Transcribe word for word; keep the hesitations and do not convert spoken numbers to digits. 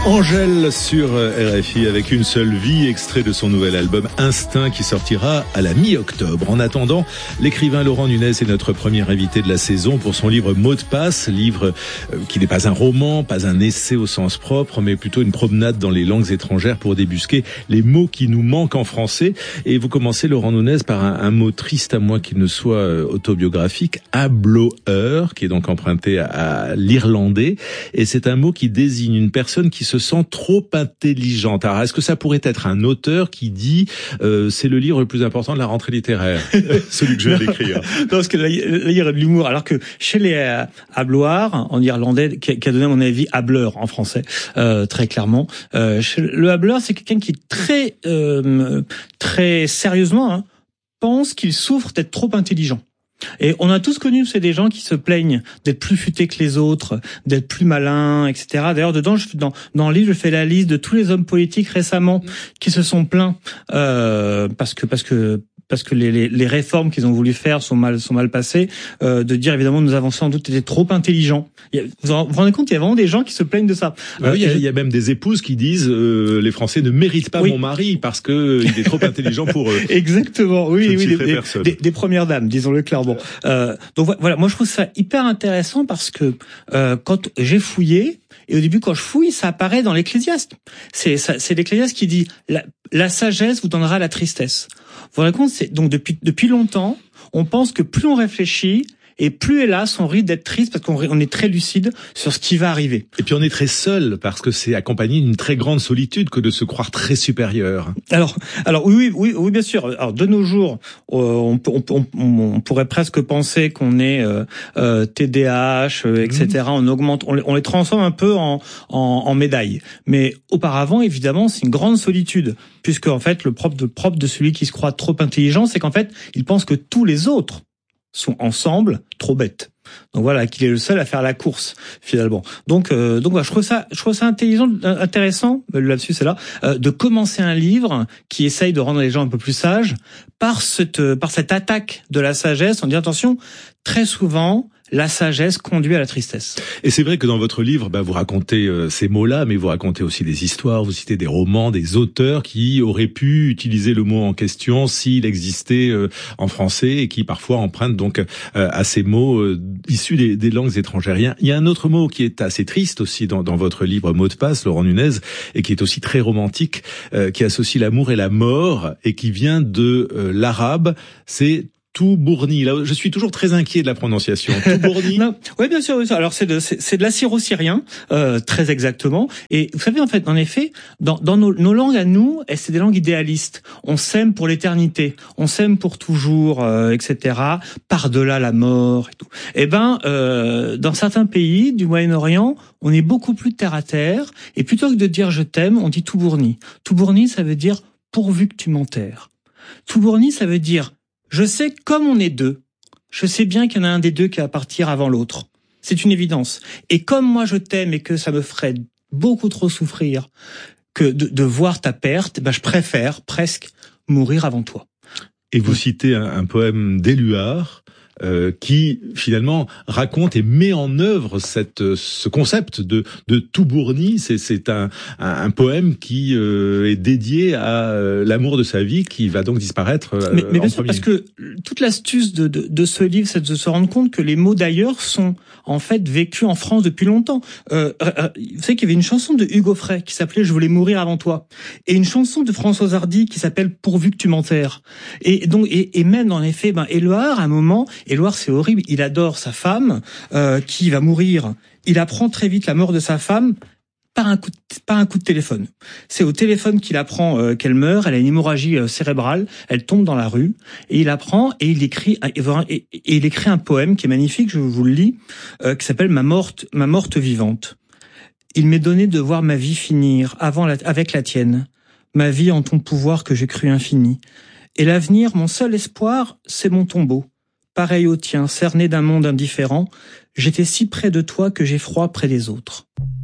Angèle sur R F I avec Une seule vie, extrait de son nouvel album Instinct qui sortira à la mi-octobre. En attendant, l'écrivain Laurent Nunez est notre premier invité de la saison pour son livre Mots de passe, livre qui n'est pas un roman, pas un essai au sens propre, mais plutôt une promenade dans les langues étrangères pour débusquer les mots qui nous manquent en français. Et vous commencez, Laurent Nunez, par un, un mot triste à moins qu'il ne soit autobiographique, hableur, qui est donc emprunté à, à l'irlandais. Et c'est un mot qui désigne une personne qui se sent trop intelligente. Alors, est-ce que ça pourrait être un auteur qui dit euh, c'est le livre le plus important de la rentrée littéraire, celui que je viens d'écrire? Non, parce que là, il y a de l'humour. Alors que chez les euh, habloirs, en irlandais, qui, qui a donné à mon avis hableur en français, euh, très clairement. Euh, le hableur, c'est quelqu'un qui très, euh, très sérieusement hein, pense qu'il souffre d'être trop intelligent. Et on a tous connu, c'est des gens qui se plaignent d'être plus futés que les autres, d'être plus malins, et cetera. D'ailleurs, dedans, je, dans, dans le livre, je fais la liste de tous les hommes politiques récemment qui se sont plaints euh, parce que parce que parce que les, les, les réformes qu'ils ont voulu faire sont mal sont mal passées. Euh, de dire évidemment, nous avons sans doute été trop intelligents. Il y a, vous vous rendez compte, il y a vraiment des gens qui se plaignent de ça. Euh, oui, il, y a, il y a même des épouses qui disent euh, les Français ne méritent pas oui. mon mari parce que il est trop intelligent pour eux. Exactement. Oui, je oui, des, des, des, des premières dames, disons-le clairement. Euh, donc voilà, moi je trouve ça hyper intéressant parce que euh, quand j'ai fouillé. Et au début, quand je fouille, ça apparaît dans l'Ecclésiaste. C'est, ça, c'est l'Ecclésiaste qui dit la, la sagesse vous donnera la tristesse. Vous vous rendez compte, c'est donc depuis depuis longtemps, on pense que plus on réfléchit. Et plus hélas, on risque d'être triste parce qu'on on est très lucide sur ce qui va arriver. Et puis on est très seul parce que c'est accompagné d'une très grande solitude que de se croire très supérieur. Alors, alors oui, oui, oui, bien sûr. Alors de nos jours, euh, on, on, on, on pourrait presque penser qu'on est euh, euh, T D A H, euh, et cetera. Mmh. On augmente, on, on les transforme un peu en, en, en médailles. Mais auparavant, évidemment, c'est une grande solitude, puisque en fait, le propre de propre de celui qui se croit trop intelligent, c'est qu'en fait, il pense que tous les autres sont ensemble trop bêtes. Donc voilà, qu'il est le seul à faire la course finalement. Donc euh, donc voilà, je trouve ça je trouve ça intelligent, intéressant, là-dessus c'est là, euh, de commencer un livre qui essaye de rendre les gens un peu plus sages par cette par cette attaque de la sagesse en disant attention, très souvent la sagesse conduit à la tristesse. Et c'est vrai que dans votre livre, bah, vous racontez euh, ces mots-là, mais vous racontez aussi des histoires, vous citez des romans, des auteurs qui auraient pu utiliser le mot en question s'il existait euh, en français et qui parfois empruntent donc euh, à ces mots euh, issus des, des langues étrangères. Il y a un autre mot qui est assez triste aussi dans, dans votre livre Mots de passe, Laurent Nunez, et qui est aussi très romantique, euh, qui associe l'amour et la mort et qui vient de euh, l'arabe, c'est Toubourni. Là, je suis toujours très inquiet de la prononciation. Toubourni. Oui, bien sûr. Alors c'est de c'est, c'est de l'assyro-syrien, euh, très exactement. Et vous savez en fait, en effet, dans, dans nos, nos langues à nous, c'est des langues idéalistes. On s'aime pour l'éternité, on s'aime pour toujours, euh, et cetera. Par-delà la mort et tout. Eh ben, euh, dans certains pays du Moyen-Orient, on est beaucoup plus terre à terre. Et plutôt que de dire je t'aime, on dit Toubourni. Toubourni, ça veut dire pourvu que tu m'enterres. Toubourni, ça veut dire je sais, comme on est deux, je sais bien qu'il y en a un des deux qui va partir avant l'autre. C'est une évidence. Et comme moi je t'aime et que ça me ferait beaucoup trop souffrir que de, de voir ta perte, ben je préfère presque mourir avant toi. Et vous citez un, un poème d'Éluard euh, qui finalement raconte et met en œuvre cette ce concept de de Toubourni. C'est c'est un un, un poème qui euh, est dédié à euh, l'amour de sa vie qui va donc disparaître. Euh, mais mais bien en sûr, premier. parce que toute l'astuce de, de de ce livre, c'est de se rendre compte que les mots d'ailleurs sont en fait vécus en France depuis longtemps. Euh, euh, vous savez qu'il y avait une chanson de Hugo Frey qui s'appelait Je voulais mourir avant toi, et une chanson de Françoise Hardy qui s'appelle Pourvu que tu m'enterres. Et donc et, et même en effet, ben Éluard à un moment. Éluard, c'est horrible, il adore sa femme euh, qui va mourir. Il apprend très vite la mort de sa femme par un coup de, par un coup de téléphone. C'est au téléphone qu'il apprend euh, qu'elle meurt, elle a une hémorragie euh, cérébrale, elle tombe dans la rue, et il apprend et il écrit et, et, et il écrit un poème qui est magnifique, je vous le lis, euh, qui s'appelle Ma morte, ma morte vivante. Il m'est donné de voir ma vie finir avant la, avec la tienne, ma vie en ton pouvoir que j'ai cru infini. Et l'avenir, mon seul espoir, c'est mon tombeau. Pareil au tien, cerné d'un monde indifférent, j'étais si près de toi que j'ai froid près des autres.